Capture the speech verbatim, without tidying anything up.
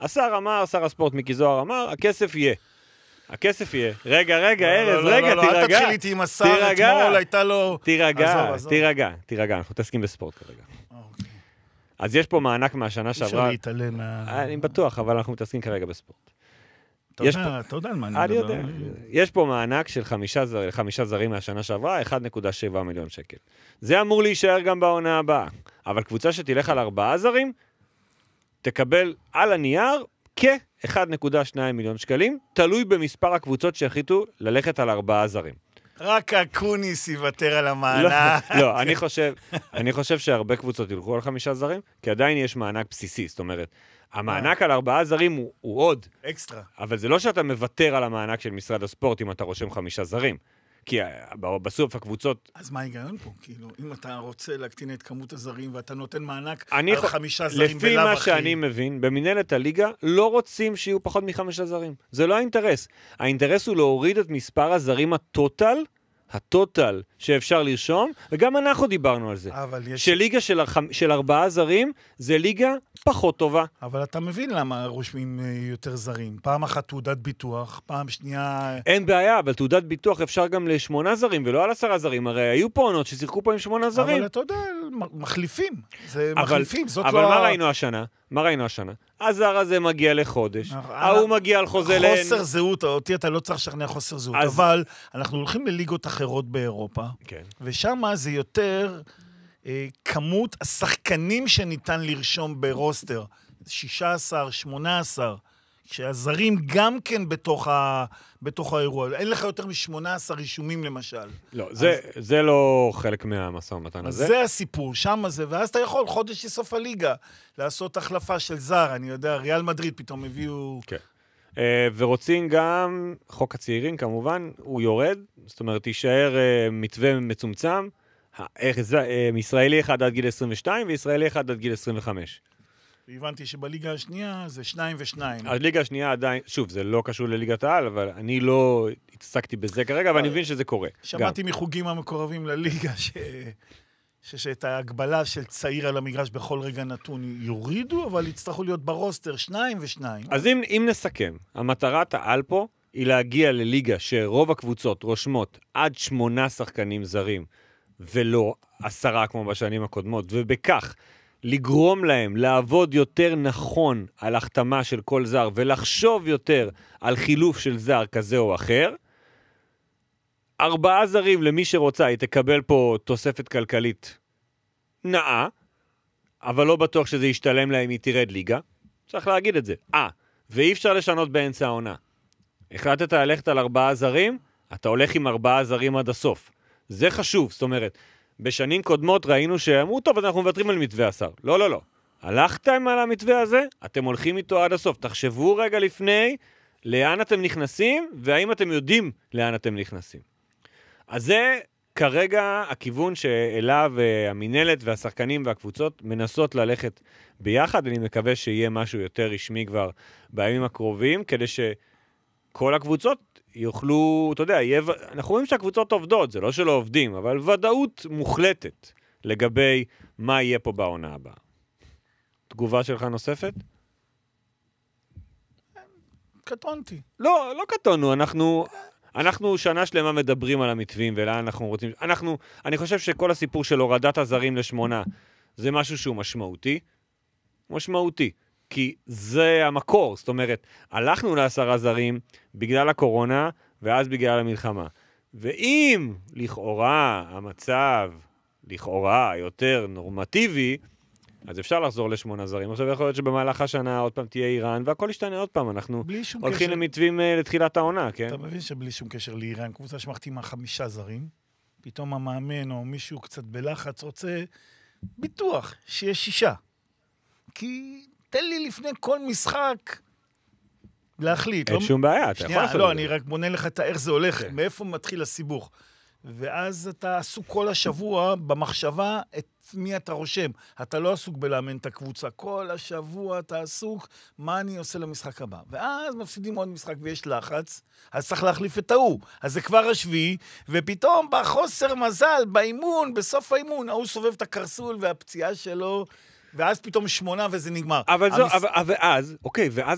השר אמר, שר הספורט מיקי זוהר אמר, הכסף יהיה. הכסף יהיה. רגע, רגע, ארז, רגע, תירגע. אל תתחיל איתי עם השר, אתמול הייתה לו... תירגע, תירגע, תירגע, אנחנו תסכים בספורט כרגע. אז יש פה מענק מהשנה שעברה. אפשר להתעלם מה... אני בטוח, אבל אנחנו מתעסקים כרגע בספורט. אתה יודע על מה אני אני מדבר. יודע. יש פה מענק של חמישה, חמישה זרים מהשנה שעברה, אחד נקודה שבע מיליון שקל. זה אמור להישאר גם בעונה הבאה. אבל קבוצה שתלך על ארבעה זרים, תקבל על הנייר כ-אחד נקודה שתיים מיליון שקלים, תלוי במספר הקבוצות שהחליטו ללכת על ארבעה זרים. רק הקוניס יוותר על המענק. לא, לא, אני חושב, אני חושב שהרבה קבוצות ילכו על חמישה זרים, כי עדיין יש מענק בסיסי, זאת אומרת, המענק על ארבעה זרים הוא, הוא עוד. אקסטרה. אבל זה לא שאתה מוותר על המענק של משרד הספורט אם אתה רושם חמישה זרים. כי בסוף הקבוצות... אז מה ההיגיון פה? כאילו, אם אתה רוצה להקטין את כמות הזרים ואתה נותן מענק על ח... חמישה זרים בלאו לפי מה אחי. שאני מבין, במנהלת הליגה לא רוצים שיהיו פחות מחמישה זרים. זה לא האינטרס. האינטרס הוא להוריד את מספר הזרים הטוטל, הטוטל שאפשר לרשום, וגם אנחנו דיברנו על זה. יש... שליגה של, של ארבעה זרים זה ליגה פחות טובה. אבל אתה מבין למה רושמים יותר זרים. פעם אחת תעודת ביטוח, פעם שנייה... אין בעיה, אבל תעודת ביטוח אפשר גם לשמונה זרים, ולא על עשרה זרים. הרי היו פה עונות ששיחקו פה עם שמונה זרים. אבל אתה יודע, מחליפים. זה אבל, מחליפים, זאת אבל לא... מה ראינו השנה? מה ראינו השנה? הזר הזה מגיע לחודש, ההוא מגיע על חוזה ל... חוסר זהות, אותי אתה לא צריך לשכנע חוסר זהות, אז... אבל אנחנו הולכים לליגות אחרות באירופה, כן. ושם זה יותר אה, כמות השחקנים שניתן לרשום ברוסטר, שישה עשר, שמונה עשר, שהזרים גם כן בתוך, ה, בתוך האירוע. אין לך יותר מ-שמונה עשר רישומים למשל. לא, זה, אז, זה לא חלק מהמשא ומתן הזה. זה הסיפור, שם זה, ואז אתה יכול חודש לסוף הליגה לעשות החלפה של זר, אני יודע, ריאל מדריד פתאום הביאו... כן. Uh, ורוצים גם, חוק הצעירים כמובן, הוא יורד, זאת אומרת, יישאר uh, מתווה מצומצם, uh, uh, ישראלי אחד עד גיל עשרים ושתיים, וישראלי אחד עד גיל עשרים וחמש. והבנתי שבליגה השנייה זה שניים ושניים. הליגה השנייה עדיין, שוב, זה לא קשור לליגת העל, אבל אני לא התעסקתי בזה כרגע, אבל אני מבין שזה קורה. שמעתי מחוגים המקורבים לליגה, ש... שאת ההגבלה של צעיר על המגרש בכל רגע נתון יורידו, אבל יצטרכו להיות ברוסטר שניים ושניים. אז אם, אם נסכם, המטרת העל פה היא להגיע לליגה שרוב הקבוצות רושמות עד שמונה שחקנים זרים, ולא עשרה כמו בשנים הקודמות, ובכך לגרום להם לעבוד יותר נכון על החתמה של כל זר, ולחשוב יותר על חילוף של זר כזה או אחר. ארבעה זרים למי שרוצה, היא תקבל פה תוספת כלכלית נאה, אבל לא בטוח שזה ישתלם להם, היא תרד ליגה. צריך להגיד את זה. אה, ואי אפשר לשנות באמצע העונה. החלטת ללכת על ארבעה זרים, אתה הולך עם ארבעה זרים עד הסוף. זה חשוב, זאת אומרת, בשנים קודמות ראינו שאמרו, טוב, אז אנחנו מוותרים על מתווה השר. לא, לא, לא. הלכתם על המתווה הזה, אתם הולכים איתו עד הסוף. תחשבו רגע לפני לאן אתם נכנסים, והאם אתם יודעים לאן אתם נכנסים. אז זה כרגע הכיוון שאליו המנהלת והשחקנים והקבוצות מנסות ללכת ביחד. אני מקווה שיהיה משהו יותר רשמי כבר בימים הקרובים, כדי שכל הקבוצות יוכלו, אתה יודע, יהיה, אנחנו רואים שהקבוצות עובדות, זה לא שלא עובדים, אבל ודאות מוחלטת לגבי מה יהיה פה בעונה הבאה. תגובה שלך נוספת? קטונתי. לא, לא קטונו, אנחנו... אנחנו שנה שלמה מדברים על המתווים ולאן אנחנו רוצים... אנחנו, אני חושב שכל הסיפור של הורדת הזרים לשמונה זה משהו שהוא משמעותי. משמעותי. כי זה המקור. זאת אומרת, הלכנו לעשרה זרים בגלל הקורונה ואז בגלל המלחמה. ואם לכאורה המצב לכאורה יותר נורמטיבי, אז אפשר לחזור לשמונה זרים. עכשיו יכול להיות שבמהלך השנה עוד פעם תהיה איראן, והכל ישתנה עוד פעם. אנחנו הולכים קשר... למתווים uh, לתחילת העונה, כן? אתה מבין שבלי שום קשר לאיראן, קבוצה שמחתימה חמישה זרים, פתאום המאמן או מישהו קצת בלחץ רוצה ביטוח שיש שישה. כי תן לי לפני כל משחק להחליט. אין לא... שום בעיה, אתה שנייה, יכול לעשות לא, את אני זה. רק בונה לך את איך זה הולך, כן. מאיפה מתחיל הסיבוך. ואז אתה עסוק כל השבוע במחשבה את מי אתה רושם. אתה לא עסוק בלאמן את הקבוצה. כל השבוע אתה עסוק מה אני עושה למשחק הבא. ואז מפסידים עוד משחק ויש לחץ, אז צריך להחליף את ההוא. אז זה כבר השביעי, ופתאום בחוסר מזל, באימון, בסוף האימון, ההוא סובב את הקרסול והפציעה שלו, ואז פתאום שמונה וזה נגמר. אבל זו, המס... אבל, ואז, אוקיי, ואז